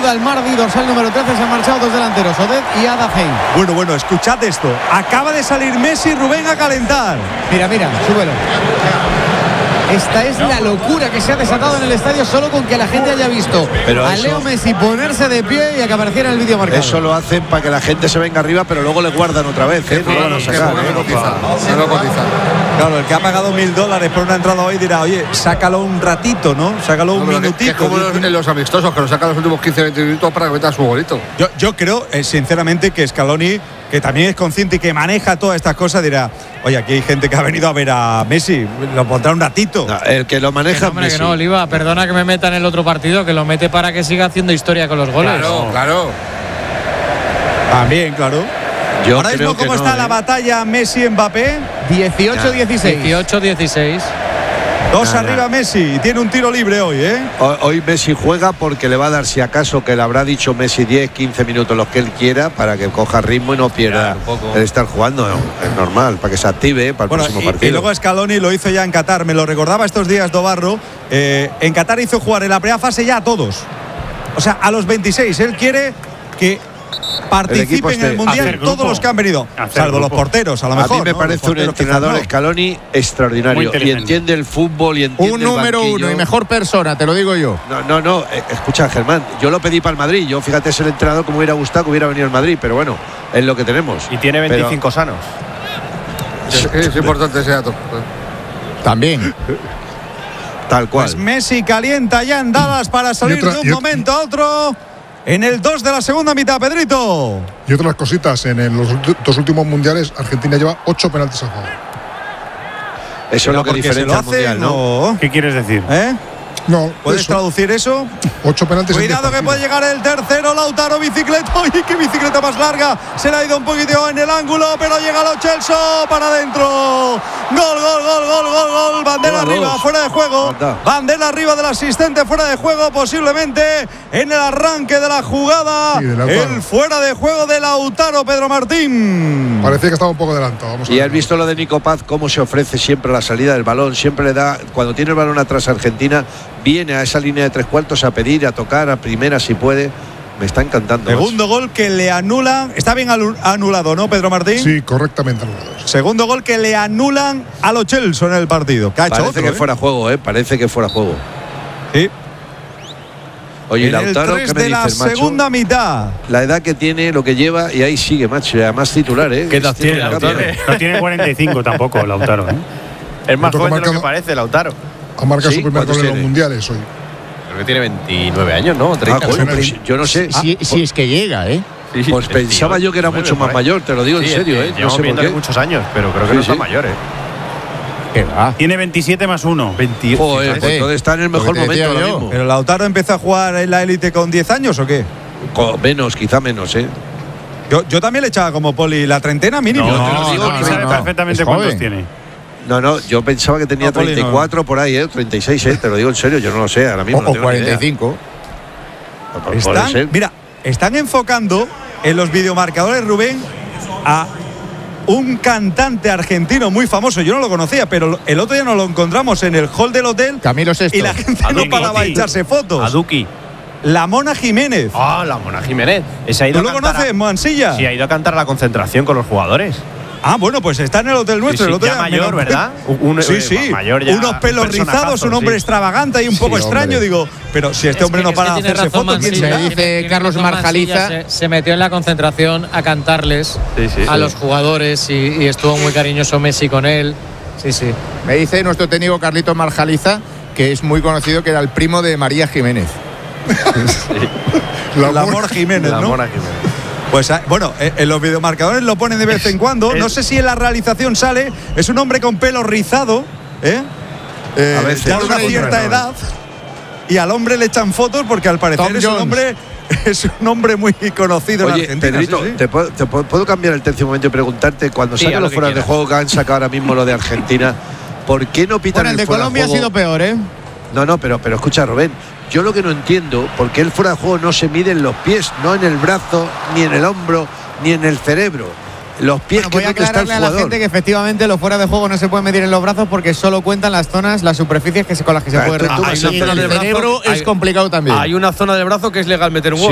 Almardi, dorsal número 13, se han marchado dos delanteros, Oded y Adahei. Bueno, escuchad esto. Acaba de salir Messi y Rubén a calentar. Mira, súbelo. Esta es la locura que se ha desatado en el estadio solo con que la gente haya visto a Leo Messi ponerse de pie y a que apareciera en el vídeo marcado. Eso lo hacen para que la gente se venga arriba, pero luego le guardan otra vez. No lo van a sacar. No lo cotizan. Claro, el que ha pagado $1.000 por una entrada hoy dirá, oye, sácalo un ratito, ¿no? Sácalo un minutito. Que es como los amistosos, que lo sacan los últimos 15-20 minutos para que meta su golito. Yo creo, sinceramente, que Scaloni, que también es consciente y que maneja todas estas cosas, dirá, oye, aquí hay gente que ha venido a ver a Messi, lo pondrá un ratito. No, el que lo maneja hombre, Messi. que no, Oliva, perdona que me meta en el otro partido, que lo mete para que siga haciendo historia con los goles. Claro. También, claro. Ahora mismo, ¿cómo está la batalla Messi-Mbappé? 18-16. 18-16. Dos arriba Messi, y tiene un tiro libre hoy, ¿eh? Hoy Messi juega porque le va a dar, si acaso, que le habrá dicho Messi 10-15 minutos los que él quiera para que coja ritmo y no pierda el estar jugando. No, es normal, para que se active para el próximo partido. Y luego Scaloni lo hizo ya en Qatar, me lo recordaba estos días Dobarro. En Qatar hizo jugar en la primera fase ya a todos. O sea, a los 26. Él quiere que participen en el Mundial todos los que han venido, salvo los porteros, a lo mejor. A mí me parece un entrenador, Scaloni, extraordinario, y entiende el fútbol y entiende un número uno y mejor persona, te lo digo yo. No, escucha, Germán, yo lo pedí para el Madrid. Yo, fíjate, es el entrenador que me hubiera gustado que hubiera venido al Madrid, pero bueno, es lo que tenemos. Y tiene 25 sanos. Es importante ese dato. También. Tal cual. Pues Messi calienta ya en Dallas para salir de un momento a otro. En el 2 de la segunda mitad, Pedrito. Y otras cositas, en los dos últimos mundiales, Argentina lleva 8 penaltis a favor. Eso es lo que diferencia el mundial, ¿no? ¿Qué quieres decir? No, ¿puedes traducir eso? 8 penaltis. Cuidado que puede llegar el tercero, Lautaro, bicicleta. ¡Uy, qué bicicleta más larga! Se le ha ido un poquito en el ángulo, pero llega Lo Celso para adentro. Gol. Bandera arriba, fuera de juego. Bandera arriba del asistente, fuera de juego, posiblemente en el arranque de la jugada. Sí, el fuera de juego de Lautaro, Pedro Martín. Parecía que estaba un poco adelantado. Y has visto lo de Nico Paz, cómo se ofrece siempre a la salida del balón. Siempre le da, cuando tiene el balón atrás Argentina, viene a esa línea de 3 cuartos a pedir, a tocar, a primera si puede. Me está encantando. Segundo gol que le anulan. Está bien anulado, ¿no, Pedro Martín? Sí, correctamente anulado. Segundo gol que le anulan a Lo Celso en el partido. Parece que fuera juego, parece que fuera juego. Sí. Oye, en Lautaro, el 3 ¿qué me de la dices, macho? Segunda mitad. La edad que tiene, lo que lleva, y ahí sigue, macho. Y además titular, ¿Qué edad tiene Lautaro? No tiene 45 tampoco, Lautaro, Es más joven de lo que parece, Lautaro. Ha marcado su primer gol en los mundiales hoy. Creo que tiene 29 años, ¿no? 30. Pues yo no sé. Si es que llega, Pues pensaba yo que era mucho más mayor, te lo digo en serio, No sé por qué. Muchos años, pero creo que no está mayor, ¿Qué va? Tiene 27 más 1. 28. Joder, pues entonces está en el mejor momento ahora mismo. ¿Pero Lautaro empezó a jugar en la élite con 10 años o qué? Menos, quizá menos, Yo también le echaba como Poli la treintena mínimo. No, sabe perfectamente cuántos tiene. No, yo pensaba que tenía 34 por ahí, 36, te lo digo en serio, yo no lo sé ahora mismo. O 45. Están enfocando en los videomarcadores, Rubén, a un cantante argentino muy famoso. Yo no lo conocía, pero el otro día nos lo encontramos en el hall del hotel. Camilo Sesto. Y la gente no paraba de echarse fotos. Aduki. La Mona Jiménez. La Mona Jiménez. ¿Tú lo conoces, Mansilla? Sí, ha ido a cantar la concentración con los jugadores. Bueno, pues está en el hotel nuestro. Sí, el otro ya mayor, ¿verdad? Sí. Mayor ya, unos pelos rizados, un hombre extravagante y un poco extraño. Hombre. Digo, pero si este hombre no para de hacerse fotos, ¿quién será? Me dice Carlos Marjaliza. Se metió en la concentración a cantarles a los jugadores y estuvo muy cariñoso Messi con él. Sí. Me dice nuestro técnico Carlitos Marjaliza que es muy conocido, que era el primo de María Jiménez. La Mona Jiménez, ¿no? Pues bueno, en los videomarcadores lo ponen de vez en cuando. No sé si en la realización sale. Es un hombre con pelo rizado, a veces, ya de una cierta edad. Y al hombre le echan fotos porque al parecer es un hombre muy conocido. Oye, en Argentina. Pedrito, ¿te puedo cambiar el tercio un momento y preguntarte, cuando sacan los fueras de juego que han sacado ahora mismo lo de Argentina, ¿por qué no pitan el de Colombia? Ha sido peor, No, pero escucha, Rubén, yo lo que no entiendo, ¿por qué el fuera de juego no se mide en los pies, no en el brazo, ni en el hombro, ni en el cerebro? Los pies, voy a aclararle a la gente que efectivamente los fuera de juego no se pueden medir en los brazos porque solo cuentan las zonas, las superficies con las que se puede retomar. Y en el cerebro es complicado también. Hay una zona del brazo que es legal meter un huevo.